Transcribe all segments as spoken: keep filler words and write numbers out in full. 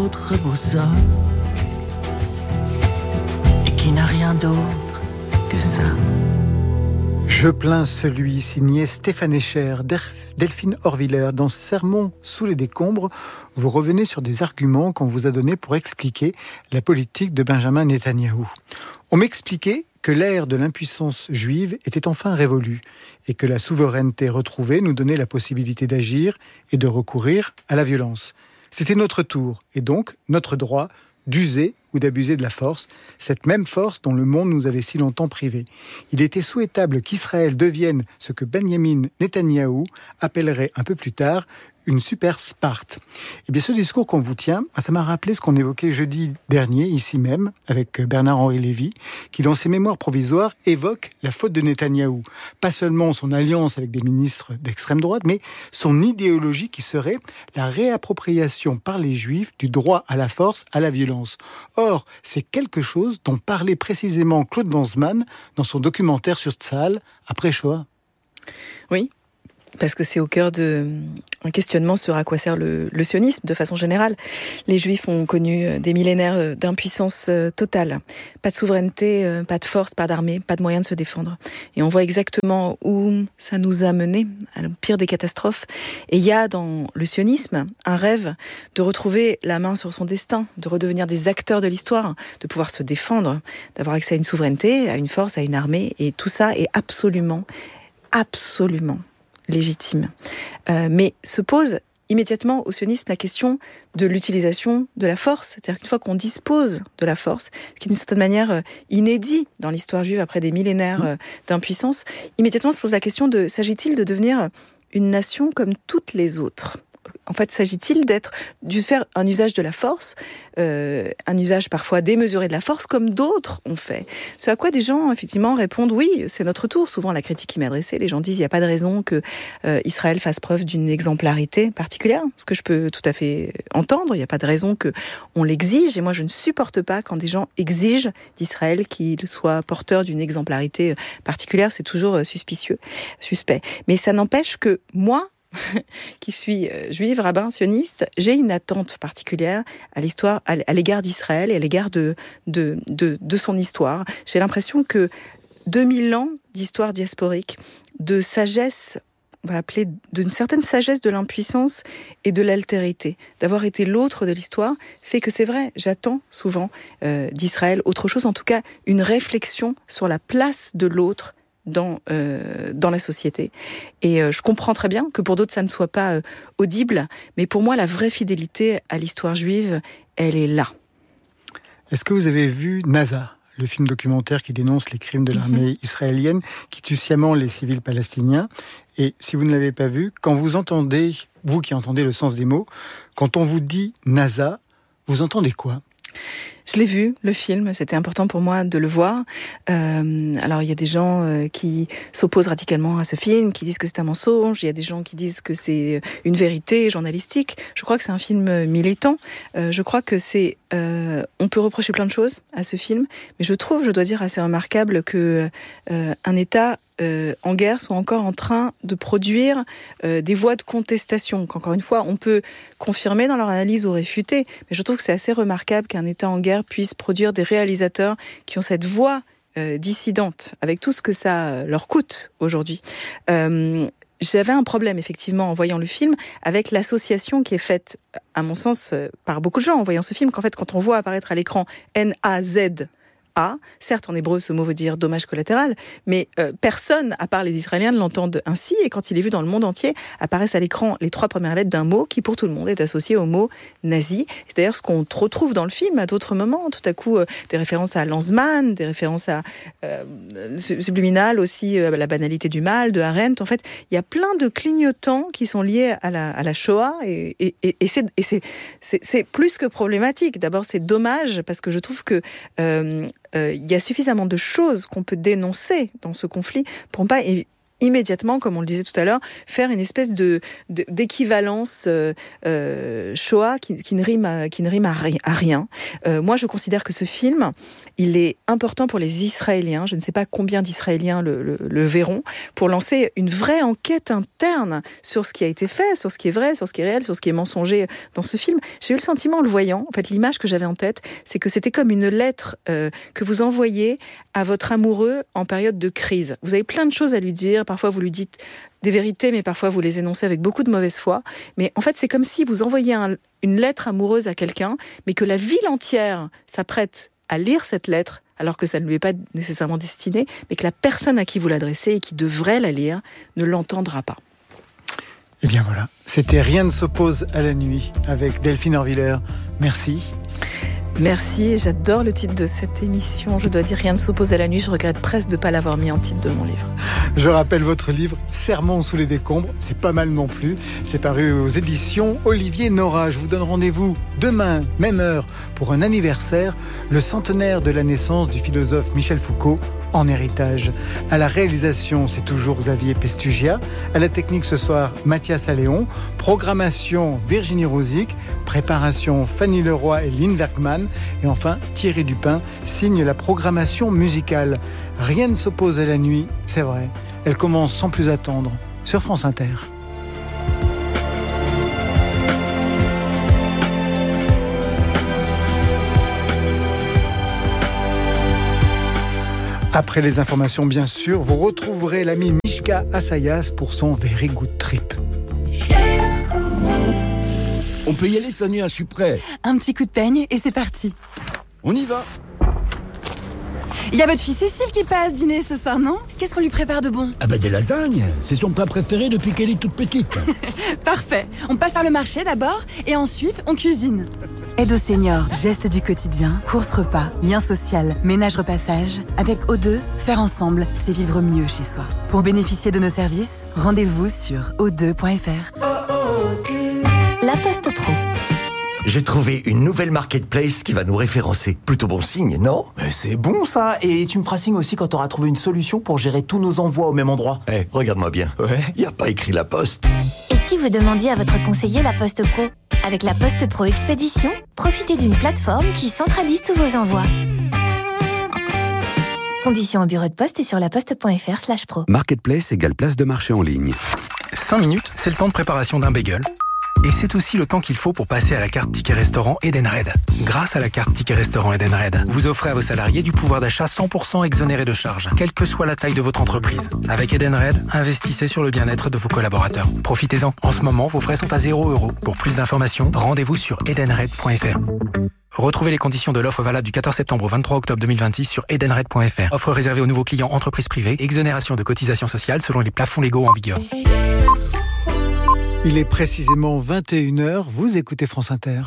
autre boussole et qui n'a rien d'autre que ça. Je plains celui signé Stéphane Escher, Delphine Horviller. Dans Sermon sous les décombres, vous revenez sur des arguments qu'on vous a donnés pour expliquer la politique de Benjamin Netanyahou. On m'expliquait que l'ère de l'impuissance juive était enfin révolue et que la souveraineté retrouvée nous donnait la possibilité d'agir et de recourir à la violence. C'était notre tour et donc notre droit d'user ou d'abuser de la force, cette même force dont le monde nous avait si longtemps privés. Il était souhaitable qu'Israël devienne ce que Benjamin Netanyahou appellerait un peu plus tard une super Sparte. Et bien ce discours qu'on vous tient, ça m'a rappelé ce qu'on évoquait jeudi dernier, ici même, avec Bernard-Henri Lévy, qui dans ses mémoires provisoires évoque la faute de Netanyahou. Pas seulement son alliance avec des ministres d'extrême droite, mais son idéologie qui serait la réappropriation par les Juifs du droit à la force, à la violence. Or, c'est quelque chose dont parlait précisément Claude Lanzmann dans son documentaire sur Tzahal, après Shoah. Oui, parce que c'est au cœur d'un questionnement sur à quoi sert le, le sionisme de façon générale. Les Juifs ont connu des millénaires d'impuissance totale. Pas de souveraineté, pas de force, pas d'armée, pas de moyens de se défendre. Et on voit exactement où ça nous a menés, à la pire des catastrophes. Et il y a dans le sionisme un rêve de retrouver la main sur son destin, de redevenir des acteurs de l'histoire, de pouvoir se défendre, d'avoir accès à une souveraineté, à une force, à une armée. Et tout ça est absolument, absolument légitime. Euh, mais se pose immédiatement au sionisme la question de l'utilisation de la force. C'est-à-dire qu'une fois qu'on dispose de la force, ce qui est d'une certaine manière euh, inédit dans l'histoire juive après des millénaires euh, d'impuissance, immédiatement se pose la question de s'agit-il de devenir une nation comme toutes les autres ? En fait, s'agit-il d'être, de faire un usage de la force, euh, un usage parfois démesuré de la force, comme d'autres ont fait. Ce à quoi des gens, effectivement, répondent « oui, c'est notre tour ». Souvent, la critique qui m'est adressée, les gens disent « il n'y a pas de raison que euh, Israël fasse preuve d'une exemplarité particulière », ce que je peux tout à fait entendre. Il n'y a pas de raison qu'on l'exige. Et moi, je ne supporte pas quand des gens exigent d'Israël qu'il soit porteur d'une exemplarité particulière. C'est toujours suspicieux, suspect. Mais ça n'empêche que moi, qui suis juive, rabbin, sioniste, j'ai une attente particulière à l'histoire, à l'égard d'Israël et à l'égard de, de, de, de son histoire. J'ai l'impression que deux mille ans d'histoire diasporique, de sagesse, on va appeler d'une certaine sagesse de l'impuissance et de l'altérité, d'avoir été l'autre de l'histoire, fait que c'est vrai, j'attends souvent euh, d'Israël autre chose, en tout cas une réflexion sur la place de l'autre dans, euh, dans la société. Et euh, je comprends très bien que pour d'autres, ça ne soit pas euh, audible, mais pour moi, la vraie fidélité à l'histoire juive, elle est là. Est-ce que vous avez vu NASA, le film documentaire qui dénonce les crimes de l'armée israélienne, qui tue sciemment les civils palestiniens ? Et si vous ne l'avez pas vu, quand vous entendez, vous qui entendez le sens des mots, quand on vous dit NASA, vous entendez quoi ? Je l'ai vu, le film, c'était important pour moi de le voir. Euh, alors, il y a des gens euh, qui s'opposent radicalement à ce film, qui disent que c'est un mensonge, il y a des gens qui disent que c'est une vérité journalistique. Je crois que c'est un film militant. Euh, je crois que c'est... Euh, on peut reprocher plein de choses à ce film, mais je trouve, je dois dire, assez remarquable que euh, un État Euh, en guerre soit encore en train de produire euh, des voies de contestation, qu'encore une fois, on peut confirmer dans leur analyse ou réfuter, mais je trouve que c'est assez remarquable qu'un État en guerre puisse produire des réalisateurs qui ont cette voix euh, dissidente, avec tout ce que ça leur coûte aujourd'hui. Euh, J'avais un problème, effectivement, en voyant le film, avec l'association qui est faite, à mon sens, par beaucoup de gens en voyant ce film, qu'en fait, quand on voit apparaître à l'écran N A Z A, certes en hébreu ce mot veut dire dommage collatéral, mais euh, personne, à part les Israéliens, ne l'entendent ainsi, et quand il est vu dans le monde entier, apparaissent à l'écran les trois premières lettres d'un mot qui pour tout le monde est associé au mot nazi. C'est d'ailleurs ce qu'on retrouve dans le film à d'autres moments, tout à coup euh, des références à Lanzmann, des références à euh, subliminales aussi, euh, à la banalité du mal, de Arendt. En fait, il y a plein de clignotants qui sont liés à la, à la Shoah, et, et, et, et, c'est, et c'est, c'est, c'est plus que problématique. D'abord, c'est dommage, parce que je trouve que euh, Euh, il y a suffisamment de choses qu'on peut dénoncer dans ce conflit pour ne pas é- immédiatement, comme on le disait tout à l'heure, faire une espèce de, de d'équivalence euh, euh, Shoah qui, qui ne rime à, qui ne rime à, ri, à rien. Euh, moi, je considère que ce film, il est important pour les Israéliens. Je ne sais pas combien d'Israéliens le, le, le verront, pour lancer une vraie enquête interne sur ce qui a été fait, sur ce qui est vrai, sur ce qui est réel, sur ce qui est mensonger dans ce film. J'ai eu le sentiment, en le voyant, en fait, l'image que j'avais en tête, c'est que c'était comme une lettre euh, que vous envoyez à votre amoureux en période de crise. Vous avez plein de choses à lui dire. Parfois, vous lui dites des vérités, mais parfois, vous les énoncez avec beaucoup de mauvaise foi. Mais en fait, c'est comme si vous envoyiez un, une lettre amoureuse à quelqu'un, mais que la ville entière s'apprête à lire cette lettre, alors que ça ne lui est pas nécessairement destiné, mais que la personne à qui vous l'adressez et qui devrait la lire ne l'entendra pas. Eh bien voilà, c'était Rien ne s'oppose à la nuit avec Delphine Orviller. Merci. Merci, j'adore le titre de cette émission. Je dois dire, Rien ne s'oppose à la nuit. Je regrette presque de ne pas l'avoir mis en titre de mon livre. Je rappelle votre livre, Sermons sous les décombres. C'est pas mal non plus. C'est paru aux éditions Olivier Nora. Je vous donne rendez-vous demain, même heure, pour un anniversaire, le centenaire de la naissance du philosophe Michel Foucault, en héritage. À la réalisation, c'est toujours Xavier Pestugia. À la technique ce soir, Mathias Alléon. Programmation, Virginie Rosic. Préparation, Fanny Leroy et Lynn Werkman. Et enfin, Thierry Dupin signe la programmation musicale. Rien ne s'oppose à la nuit, c'est vrai. Elle commence sans plus attendre sur France Inter. Après les informations, bien sûr, vous retrouverez l'ami Mishka Assayas pour son Very Good Trip. On peut y aller, Sonia, je suis prêt. Un petit coup de peigne et c'est parti. On y va. Il y a votre fille Cécile qui passe dîner ce soir, non? Qu'est-ce qu'on lui prépare de bon? Ah bah des lasagnes, c'est son plat préféré depuis qu'elle est toute petite. Parfait, on passe par le marché d'abord et ensuite on cuisine. Aide aux seniors, gestes du quotidien, courses repas, lien social, ménage repassage. Avec O deux, faire ensemble, c'est vivre mieux chez soi. Pour bénéficier de nos services, rendez-vous sur o deux point f r. La Poste Pro. J'ai trouvé une nouvelle marketplace qui va nous référencer. Plutôt bon signe, non? Mais c'est bon ça. Et tu me feras signe aussi quand tu auras trouvé une solution pour gérer tous nos envois au même endroit. Eh, hey, regarde-moi bien. Ouais. Y a pas écrit La Poste. Et si vous demandiez à votre conseiller La Poste Pro? Avec La Poste Pro Expédition, profitez d'une plateforme qui centralise tous vos envois. Conditions au bureau de poste et sur laposte point f r slash pro. Marketplace égale place de marché en ligne. cinq minutes, c'est le temps de préparation d'un bagel. Et c'est aussi le temps qu'il faut pour passer à la carte Ticket Restaurant Edenred. Grâce à la carte Ticket Restaurant Edenred, vous offrez à vos salariés du pouvoir d'achat cent pour cent exonéré de charges, quelle que soit la taille de votre entreprise. Avec Edenred, investissez sur le bien-être de vos collaborateurs. Profitez-en. En ce moment, vos frais sont à zéro euro. Pour plus d'informations, rendez-vous sur edenred point f r. Retrouvez les conditions de l'offre valable du quatorze septembre au vingt-trois octobre deux mille vingt-six sur edenred point f r. Offre réservée aux nouveaux clients entreprises privées. Exonération de cotisations sociales selon les plafonds légaux en vigueur. Il est précisément vingt et une heures, vous écoutez France Inter.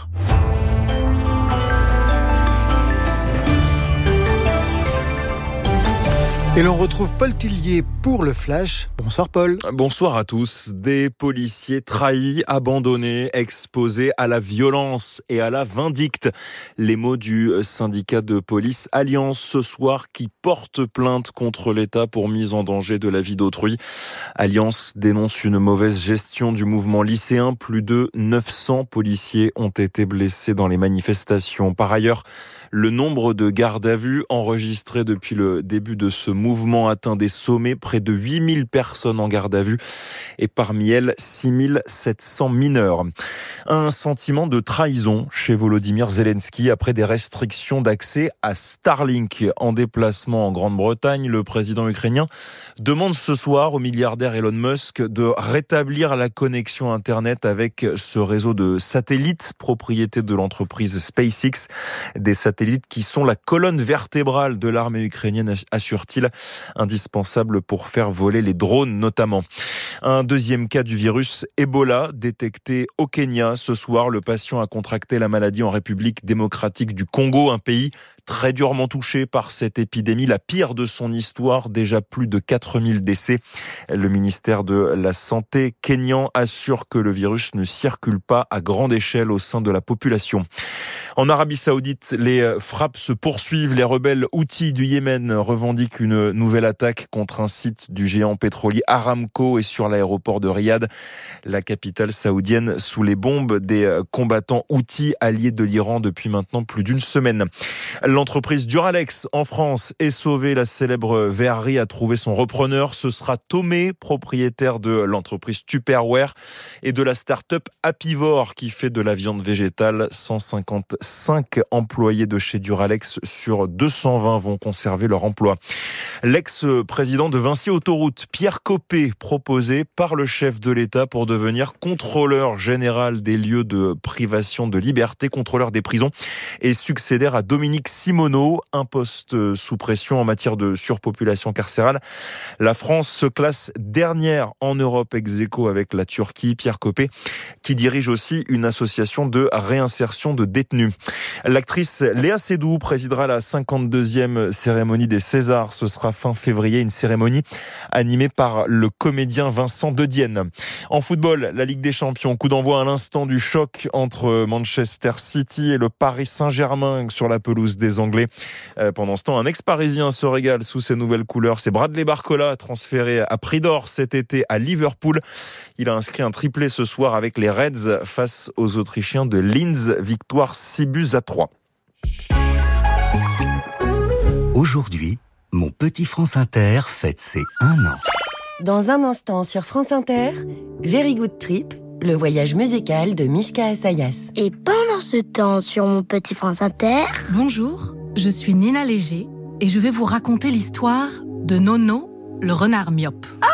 Et l'on retrouve Paul Tillier pour le Flash. Bonsoir Paul. Bonsoir à tous. Des policiers trahis, abandonnés, exposés à la violence et à la vindicte. Les mots du syndicat de police Alliance ce soir qui porte plainte contre l'État pour mise en danger de la vie d'autrui. Alliance dénonce une mauvaise gestion du mouvement lycéen. Plus de neuf cents policiers ont été blessés dans les manifestations. Par ailleurs, le nombre de gardes à vue enregistrés depuis le début de ce mouvement atteint des sommets, près de huit mille personnes en garde à vue et parmi elles six mille sept cents mineurs. Un sentiment de trahison chez Volodymyr Zelensky après des restrictions d'accès à Starlink. En déplacement en Grande-Bretagne, le président ukrainien demande ce soir au milliardaire Elon Musk de rétablir la connexion Internet avec ce réseau de satellites, propriété de l'entreprise SpaceX. Des satellites qui sont la colonne vertébrale de l'armée ukrainienne, assure-t-il, indispensable pour faire voler les drones notamment. Un deuxième cas du virus Ebola détecté au Kenya. Ce soir, le patient a contracté la maladie en République démocratique du Congo, un pays très durement touché par cette épidémie, la pire de son histoire, déjà plus de quatre mille décès. Le ministère de la Santé kényan assure que le virus ne circule pas à grande échelle au sein de la population. En Arabie Saoudite, les frappes se poursuivent. Les rebelles Houthis du Yémen revendiquent une nouvelle attaque contre un site du géant pétrolier Aramco et sur l'aéroport de Riyad, la capitale saoudienne, sous les bombes des combattants Houthis alliés de l'Iran depuis maintenant plus d'une semaine. L'entreprise Duralex en France est sauvée. La célèbre verrerie a trouvé son repreneur. Ce sera Tomé, propriétaire de l'entreprise Tupperware et de la start-up Apivore qui fait de la viande végétale. cent cinquante-cinq employés de chez Duralex sur deux cent vingt vont conserver leur emploi. L'ex-président de Vinci Autoroute, Pierre Copé, proposé par le chef de l'État pour devenir contrôleur général des lieux de privation de liberté, contrôleur des prisons et succédaire à Dominique Simoneau, un poste sous pression en matière de surpopulation carcérale. La France se classe dernière en Europe ex aequo avec la Turquie. Pierre Copé, qui dirige aussi une association de réinsertion de détenus. L'actrice Léa Seydoux présidera la cinquante-deuxième cérémonie des Césars. Ce sera fin février, une cérémonie animée par le comédien Vincent Dedienne. En football, la Ligue des Champions, coup d'envoi à l'instant du choc entre Manchester City et le Paris Saint-Germain sur la pelouse des Anglais. Euh, pendant ce temps, un ex-parisien se régale sous ses nouvelles couleurs. C'est Bradley Barcola, transféré à prix d'or cet été à Liverpool. Il a inscrit un triplé ce soir avec les Reds face aux Autrichiens de Linz. Victoire six buts à trois. Aujourd'hui, mon petit France Inter fête ses un an. Dans un instant sur France Inter, Very Good Trip, le voyage musical de Mishka Assayas. Et pendant ce temps sur mon petit France Inter... Bonjour, je suis Nina Léger et je vais vous raconter l'histoire de Nono, le renard myope. Ah,